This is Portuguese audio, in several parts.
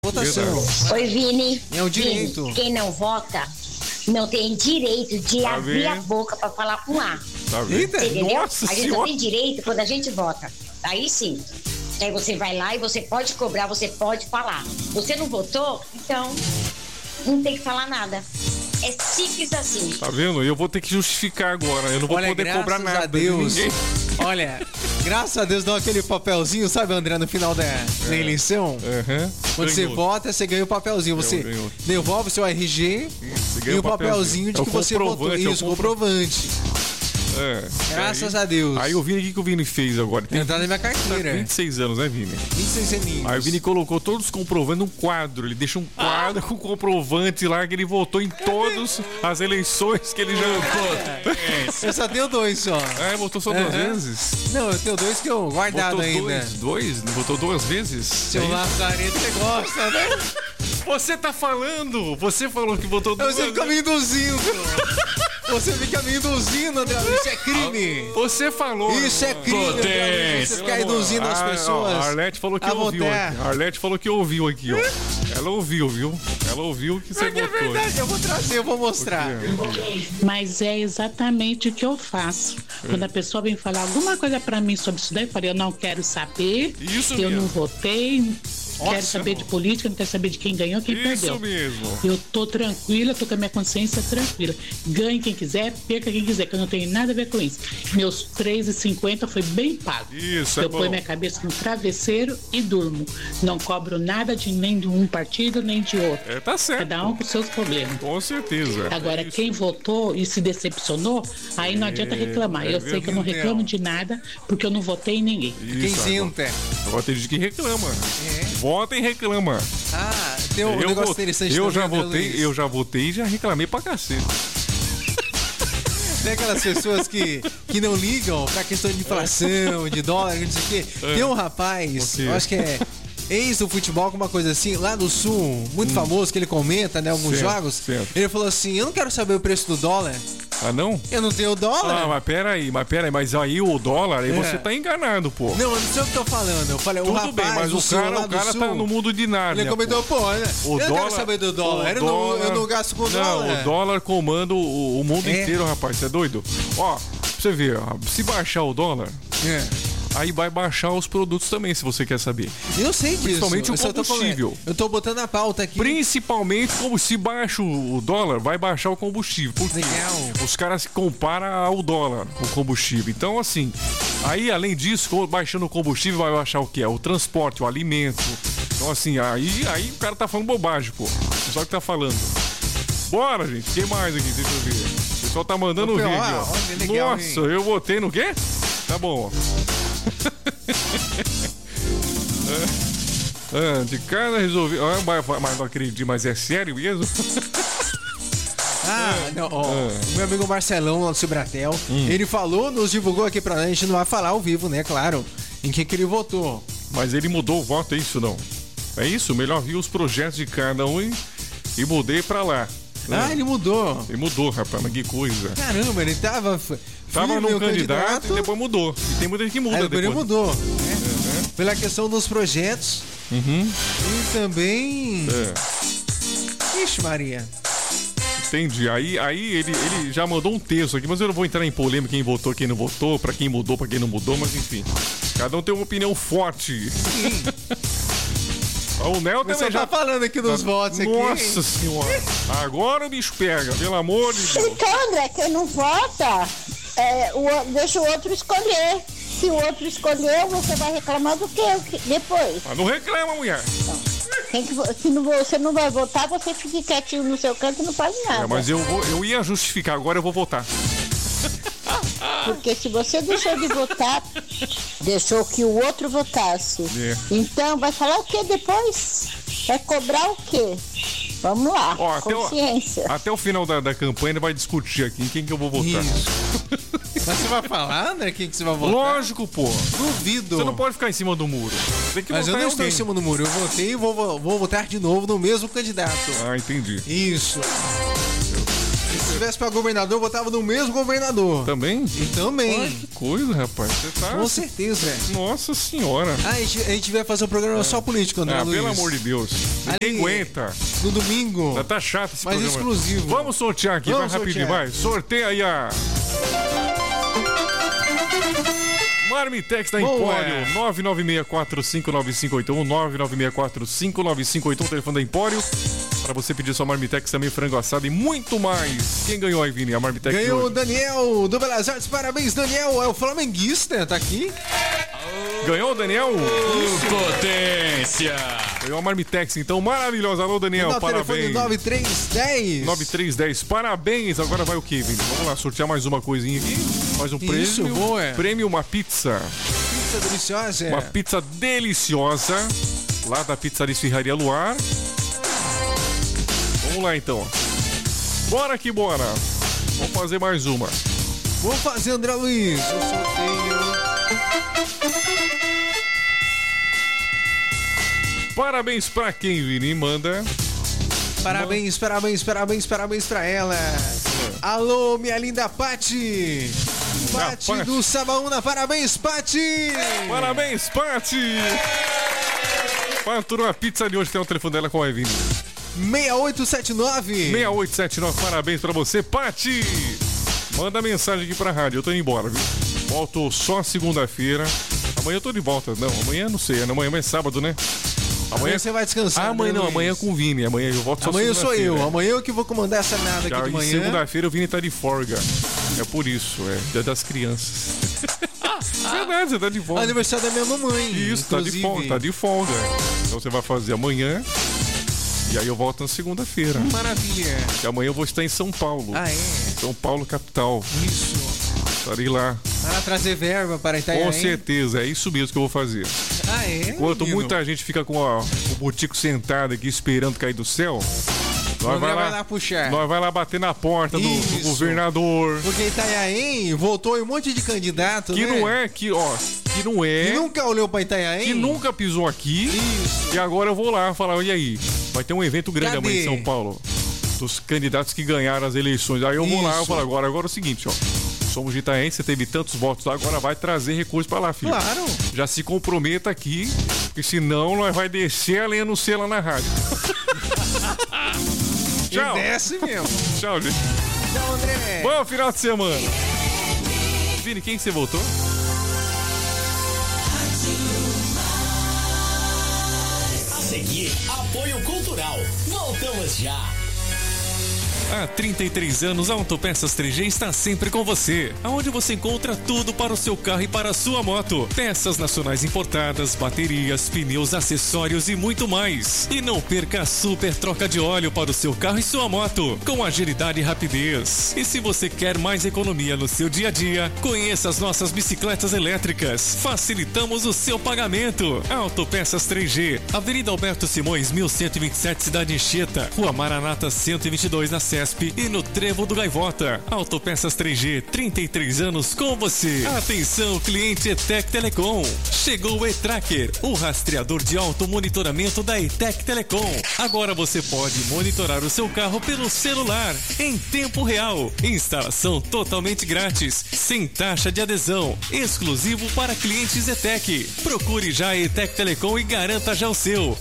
Votação. Oi, Vini. É o direito. Vini, quem não vota não tem direito de abrir vendo? a boca pra falar com A. Tá vendo? Eita, Você entendeu? Nossa a gente só senhora. tem direito quando a gente vota. Aí sim. Aí você vai lá e você pode cobrar, você pode falar. Você não votou? Então não tem que falar nada. É simples assim. Tá vendo? Eu vou ter que justificar agora. Eu não vou poder cobrar graças nada a Deus. de ninguém. Olha, graças a Deus dá aquele papelzinho, sabe, André, no final da eleição? Aham. Quando você Ganhou. vota, você ganha o papelzinho. Você Ganhou. devolve o seu RG Você e ganha o papelzinho de É o que você votou. comprovante, é o Isso, comprovante. É. Graças Aí- a Deus. Aí o Vini, o que o Vini fez agora? Tem Entrar na minha carteira. 26 anos, né, Vini? 26 aninhos. Aí o Vini colocou todos os comprovantes num quadro. Ele deixa um quadro com comprovante lá que ele votou em todas as eleições que ele já votou. Eu só tenho 2 só. É, votou só 2 Aham. vezes. Não, eu tenho 2 que eu guardado Votou ainda. dois? Votou 2 vezes? Seu É isso? Lazarento, você gosta, né? Você tá falando! Você falou que votou 2 Você fica me induzindo. Você fica me induzindo, André. Isso é crime. Você falou! Isso é crime, André. Você ficar induzindo as pessoas. A Arlete falou que a ouviu votar. aqui. A Arlete falou que ouviu aqui, ó. Ela ouviu, viu? Ela ouviu que você É que é votou. verdade, eu vou trazer, eu vou mostrar. Mas é exatamente o que eu faço. Quando a pessoa vem falar alguma coisa pra mim sobre isso daí, eu falei, eu não quero saber, Isso eu mesmo. não votei, quero Nossa. saber de política, não quero saber de quem ganhou, quem Isso perdeu. mesmo. Eu tô tranquila, tô com a minha consciência tranquila. Ganhe quem quiser, perca quem quiser, que eu não tenho nada a ver com isso. Meus R$3,50 foi bem pago. Isso, é eu bom. ponho minha cabeça no travesseiro e durmo. Não cobro nada de nem de um partido, nem de outro. É, tá certo. Cada um com seus problemas. Com certeza. Agora, É isso. quem votou e se decepcionou, aí não adianta reclamar. Eu sei que eu não verdade. reclamo de nada, porque eu não votei em ninguém. Quem Isso, senta. agora tem gente que reclama. É. Vota e reclama. Ah, tem um eu negócio vot- interessante eu também, já André votei, Luiz. eu já votei e já reclamei pra cacete. Tem aquelas pessoas que não ligam pra questão de inflação, de dólar, não sei o quê. Tem um rapaz, O quê? eu acho que é ex do futebol, alguma coisa assim, lá no sul, muito famoso, que ele comenta, né, alguns Certo, jogos. certo. Ele falou assim, eu não quero saber o preço do dólar, Ah, não? eu não tenho dólar. Ah, mas peraí, mas aí o dólar, aí você tá enganado, pô. Não, eu não sei o que eu tô falando. Eu falei, o Tudo rapaz bem, mas do o sul, lá cara do sul, tá no mundo de nada. ele comentou, pô, né, O eu não dólar- quero saber do dólar, o eu não gasto com Não, dólar. o dólar comanda o mundo É. inteiro, rapaz. Você é doido? Ó, pra você ver, ó, se baixar o dólar, É. aí vai baixar os produtos também, se você quer saber. Eu sei disso. Principalmente o eu só tô falando. combustível. Eu tô botando a pauta aqui. Principalmente como se baixa o dólar, vai baixar o combustível. Por quê? Legal. Os caras se comparam ao dólar, o combustível. Então, assim, aí além disso, baixando o combustível, vai baixar o quê? O transporte, o alimento. Então, assim, aí o cara tá falando bobagem, pô. Não sabe o que tá falando. Bora, gente. Quem mais aqui? Deixa eu ver. O pessoal tá mandando Ô, vídeo, olha, ó. legal, Nossa, hein? eu votei no quê? Tá bom, ó. De cara resolvi. Mas não acredito, mas é sério mesmo? Não, ó, meu amigo Marcelão lá do Cibratel, ele falou, nos divulgou aqui pra nós, a gente não vai falar ao vivo, né, claro, em que ele votou. Mas ele mudou o voto, é isso não? É isso? Melhor vi os projetos de cada um e mudei pra lá. Ele mudou. Ele mudou, rapaz, mas que coisa. Caramba, ele tava Tava firme, num o candidato e depois mudou. E tem muita gente que muda aí depois depois. ele mudou, né? Pela questão dos projetos e também... Ixi, Maria. Entendi. Aí ele já mandou um texto aqui, mas eu não vou entrar em polêmica quem votou, quem não votou, pra quem mudou, pra quem não mudou, mas enfim. Cada um tem uma opinião forte. O Nel Você também tá já... falando aqui dos votos aqui. Nossa senhora. Agora o bicho pega, pelo amor de Deus. Então, André, quem não vota, deixa o outro escolher. Se o outro escolher, você vai reclamar do quê depois? Mas não reclama, mulher. Se você não vai votar, você fica quietinho no seu canto e não faz nada. Mas eu ia justificar, agora eu vou votar. Porque se você deixou de votar, deixou que o outro votasse. É. Então, vai falar o que depois? Vai cobrar o quê? Vamos lá, Ó, consciência. até o final da campanha ele vai discutir aqui em quem que eu vou votar. Isso. Mas você vai falar, André, quem que você vai votar? Lógico, pô. Duvido. Você não pode ficar em cima do muro. Tem que Mas eu votar não em estou em alguém. cima do muro. Eu votei e vou votar de novo no mesmo candidato. Ah, entendi. Isso. tivesse pra governador, eu votava no mesmo governador. Também? E também. Ai, que coisa, rapaz. Você tá... Com certeza. Nossa senhora. A gente vai fazer um programa só político, André Luiz. Pelo amor de Deus. Ninguém aguenta. No domingo. Já tá chato esse mas programa. Exclusivo. Vamos sortear aqui, vai rapidinho, vai. Sorteia aí a... Marmitex da Empório, 996459581, 996459581, telefone da Empório, para você pedir sua Marmitex, também frango assado e muito mais. Quem ganhou aí, Vini, a Marmitex? Ganhou o Daniel, do Belas Artes, parabéns, Daniel, é o flamenguista, tá aqui. Ganhou o Daniel? Potência! Ganhou a Marmitex, então, maravilhosa. Alô, Daniel, parabéns. Telefone 9310. 9310, parabéns. Agora vai o quê, Vini? Vamos lá, sortear mais uma coisinha aqui. Mais um prêmio. Isso, boa. Prêmio, uma pizza. Pizza deliciosa. Uma pizza deliciosa, lá da Pizzaria Esfirraria Luar. Vamos lá, então. Bora que bora. Vamos fazer mais uma. Vamos fazer, André Luiz. Eu sorteio. Parabéns pra quem, Vini? Manda. Parabéns pra ela. Alô, minha linda Pati. Pati do Sabaúna, parabéns, Pati. Parabéns, Pati. Faturou a pizza de hoje, tem o telefone dela, qual é, Vini? 6879. 6879, parabéns pra você, Pati. Manda mensagem aqui pra rádio, eu tô indo embora, viu? Volto só segunda-feira. Amanhã eu tô de volta. Não, amanhã não sei, amanhã é sábado, né? Amanhã você vai descansar. Amanhã não, amanhã com o Vini. Amanhã eu volto só amanhã sou eu. Amanhã eu que vou comandar essa nada aqui de manhã. Segunda-feira o Vini tá de folga. É por isso, é Dia das Crianças. Verdade, você tá de folga. Aniversário da minha mamãe. Isso, inclusive. Tá de folga. Então você vai fazer amanhã. E aí eu volto na segunda-feira. Maravilha. E amanhã eu vou estar em São Paulo. Ah, é? São Paulo, capital. Isso. Estarei lá. Para trazer verba para Itanhaém. Com certeza, é isso mesmo que eu vou fazer. Ah, é? Enquanto muita gente fica com o botico sentado aqui esperando cair do céu, nós vai lá puxar. Nós vai lá bater na porta do governador. Porque Itanhaém voltou em um monte de candidato, que né? não é, que não é. Que nunca olhou para Itanhaém. Que nunca pisou aqui. Isso. E agora eu vou lá falar, e aí? Vai ter um evento grande amanhã em São Paulo. Dos candidatos que ganharam as eleições. Aí eu vou lá e falo, agora é o seguinte, ó. Somos de Itanhaém, você teve tantos votos, agora vai trazer recursos pra lá, filho. Claro. Já se comprometa aqui, porque senão nós vai descer a lenha no C lá na rádio. Tchau. Desce mesmo. Tchau, gente. Tchau, André. Bom final de semana. Vini, quem que você votou? A seguir, apoio cultural. Voltamos já. Há 33 anos, a Autopeças 3G está sempre com você, aonde você encontra tudo para o seu carro e para a sua moto. Peças nacionais importadas, baterias, pneus, acessórios e muito mais. E não perca a super troca de óleo para o seu carro e sua moto, com agilidade e rapidez. E se você quer mais economia no seu dia a dia, conheça as nossas bicicletas elétricas. Facilitamos o seu pagamento. Autopeças 3G, Avenida Alberto Simões, 1127, Cidade Anchieta, Rua Maranata 122, na CESP e no Trevo do Gaivota. Autopeças 3G, 33 anos com você. Atenção, cliente ETEC Telecom. Chegou o E-Tracker, o rastreador de automonitoramento da ETEC Telecom. Agora você pode monitorar o seu carro pelo celular, em tempo real. Instalação totalmente grátis, sem taxa de adesão. Exclusivo para clientes ETEC. Procure já a ETEC Telecom e garanta já o seu.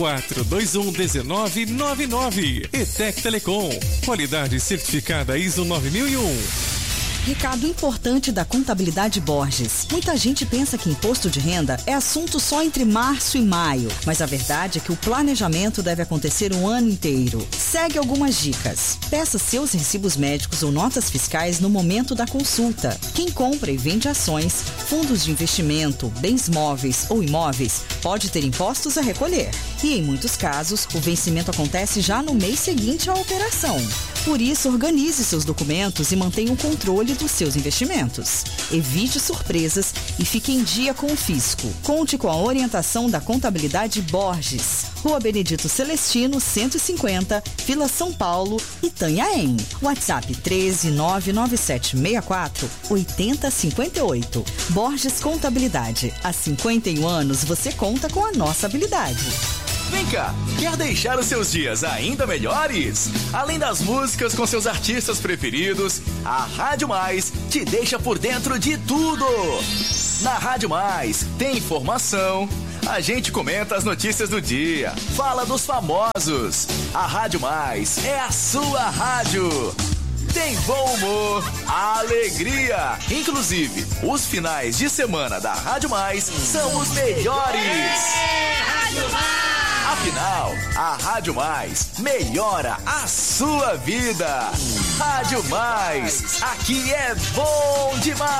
34211999. ETEC Telecom. Qualidade certificada ISO 9001. Recado importante da Contabilidade Borges. Muita gente pensa que imposto de renda é assunto só entre março e maio, mas a verdade é que o planejamento deve acontecer o ano inteiro. Segue algumas dicas. Peça seus recibos médicos ou notas fiscais no momento da consulta. Quem compra e vende ações, fundos de investimento, bens móveis ou imóveis pode ter impostos a recolher. E em muitos casos, o vencimento acontece já no mês seguinte à operação. Por isso, organize seus documentos e mantenha o controle dos seus investimentos. Evite surpresas e fique em dia com o fisco. Conte com a orientação da Contabilidade Borges. Rua Benedito Celestino, 150, Vila São Paulo, Itanhaém. WhatsApp 13997648058. Borges Contabilidade. Há 51 anos você conta com a nossa habilidade. Vem cá, quer deixar os seus dias ainda melhores? Além das músicas com seus artistas preferidos, a Rádio Mais te deixa por dentro de tudo. Na Rádio Mais tem informação, a gente comenta as notícias do dia, fala dos famosos. A Rádio Mais é a sua rádio. Tem bom humor, alegria. Inclusive, os finais de semana da Rádio Mais são os melhores. Rádio Mais! Afinal, a Rádio Mais melhora a sua vida. Rádio Mais, aqui é bom demais.